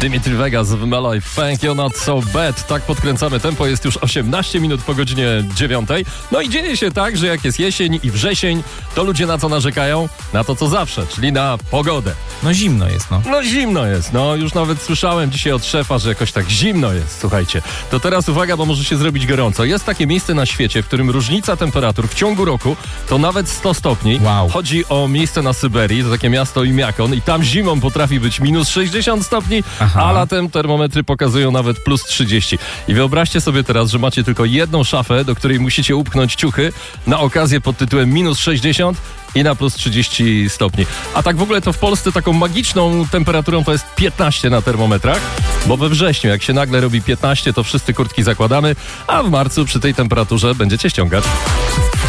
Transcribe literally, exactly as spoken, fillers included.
Dimitri Vegas w My Life, Thank You Not So Bad. Tak podkręcamy tempo, jest już osiemnaście minut po godzinie dziewiątej. No i dzieje się tak, że jak jest jesień i wrzesień, to ludzie na co narzekają? Na to co zawsze, czyli na pogodę. No zimno jest, no. No zimno jest, no już nawet słyszałem dzisiaj od szefa, że jakoś tak zimno jest, słuchajcie. To teraz uwaga, bo może się zrobić gorąco. Jest takie miejsce na świecie, w którym różnica temperatur w ciągu roku to nawet sto stopni. Wow. Chodzi o miejsce na Syberii, to takie miasto Imiakon i tam zimą potrafi być minus sześćdziesiąt stopni, Aha. a latem termometry pokazują nawet plus trzydzieści. I wyobraźcie sobie teraz, że macie tylko jedną szafę, do której musicie upchnąć ciuchy na okazję pod tytułem minus sześćdziesiąt i na plus trzydzieści stopni. A tak w ogóle to w Polsce taką magiczną temperaturą to jest piętnaście na termometrach, bo we wrześniu jak się nagle robi piętnaście, to wszyscy kurtki zakładamy, a w marcu przy tej temperaturze będziecie ściągać.